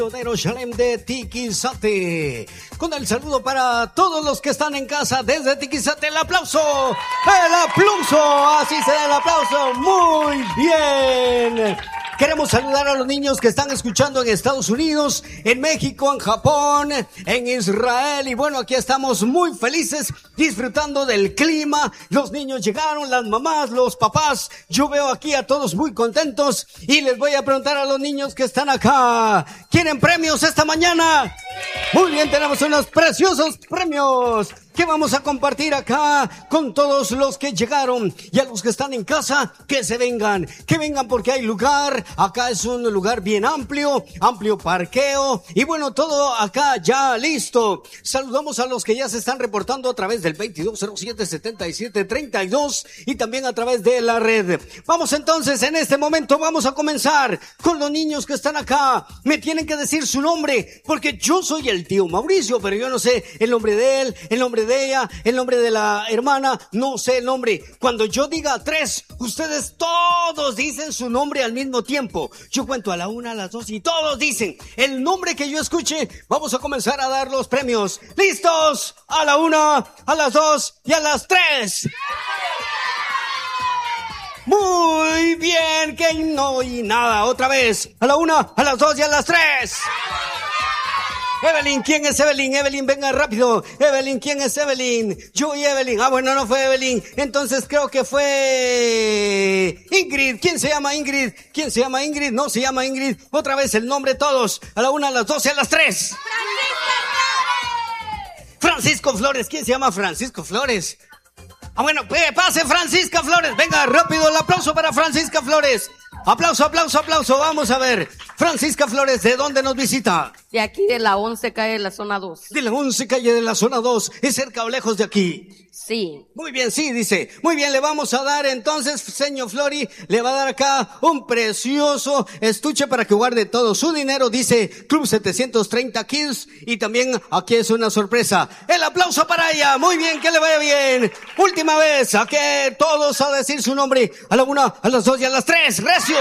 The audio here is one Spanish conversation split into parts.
Shalem de Tiquizate. Con el saludo para todos los que están en casa desde Tiquizate. El aplauso, así se da el aplauso. Muy bien. Queremos saludar a los niños que están escuchando en Estados Unidos, en México, en Japón, en Israel. Y bueno, aquí estamos muy felices disfrutando del clima. Los niños llegaron, las mamás, los papás. Yo veo aquí a todos muy contentos y les voy a preguntar a los niños que están acá. ¿Quieren premios esta mañana? Muy bien, tenemos unos preciosos premios que vamos a compartir acá con todos los que llegaron, y a los que están en casa, que vengan porque hay lugar. Acá es un lugar bien amplio parqueo, y bueno, todo acá ya listo. Saludamos a los que ya se están reportando a través del 2207-7732 y también a través de la red. Vamos entonces, en este momento vamos a comenzar con los niños que están acá. Me tienen que decir su nombre, porque yo soy el tío Mauricio, pero yo no sé el nombre de él, el nombre de ella, el nombre de la hermana, no sé el nombre. Cuando yo diga 3, ustedes todos dicen su nombre al mismo tiempo. Yo cuento a la 1, a las 2 y todos dicen el nombre que yo escuche. Vamos a comenzar a dar los premios. ¿Listos? A la 1, a las 2 y a las 3. Muy bien, que no oí nada. Otra vez. A la 1, a las 2 y a las 3. Evelyn, ¿quién es Evelyn? Evelyn, venga rápido. Evelyn, ¿quién es Evelyn? Yo y Evelyn. Bueno, no fue Evelyn. Entonces creo que fue Ingrid. ¿Quién se llama Ingrid? ¿Quién se llama Ingrid? No se llama Ingrid. Otra vez el nombre todos. A la 1, a las 2 y a las 3. Francisco Flores. ¿Quién se llama Francisco Flores? Bueno, pase Francisca Flores. Venga, rápido el aplauso para Francisca Flores. Aplauso. Vamos a ver. Francisca Flores, ¿de dónde nos visita? De aquí, de la 11 calle de la zona 2. De la 11 calle de la zona 2. ¿Es cerca o lejos de aquí? Sí. Muy bien, sí, dice. Muy bien, le vamos a dar entonces, señor Flori, le va a dar acá un precioso estuche para que guarde todo su dinero. Dice Club 730 Kids, y también aquí es una sorpresa. El aplauso para ella. Muy bien, que le vaya bien. Última vez, a que todos a decir su nombre. A la 1, a las 2 y a las 3. ¡Recio!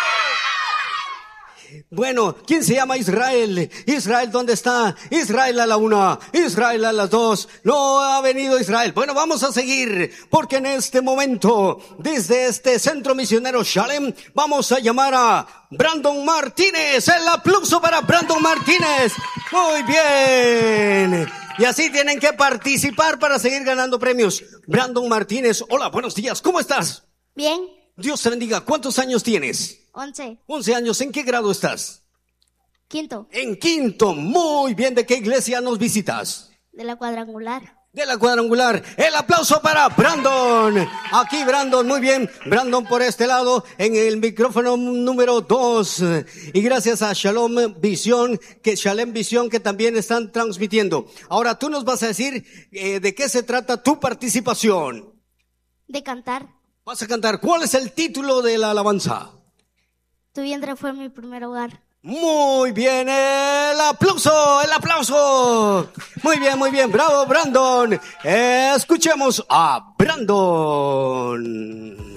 Bueno, ¿quién se llama Israel? Israel, ¿dónde está? Israel a la 1, Israel a las 2. No ha venido Israel. Bueno, vamos a seguir, porque en este momento, desde este centro misionero Shalem, vamos a llamar a Brandon Martínez. El aplauso para Brandon Martínez. Muy bien. Y así tienen que participar para seguir ganando premios. Brandon Martínez, hola, buenos días. ¿Cómo estás? Bien. Dios te bendiga. ¿Cuántos años tienes? 11. 11 años. ¿En qué grado estás? Quinto. En quinto. Muy bien. ¿De qué iglesia nos visitas? De la Cuadrangular. De la Cuadrangular. El aplauso para Brandon. Aquí Brandon, muy bien. Brandon por este lado en el micrófono número 2. Y gracias a Shalom Visión, que también están transmitiendo. Ahora tú nos vas a decir de qué se trata tu participación. De cantar. Vas a cantar. ¿Cuál es el título de la alabanza? Tu vientre fue mi primer hogar. Muy bien, el aplauso. Muy bien, bravo Brandon. Escuchemos a Brandon.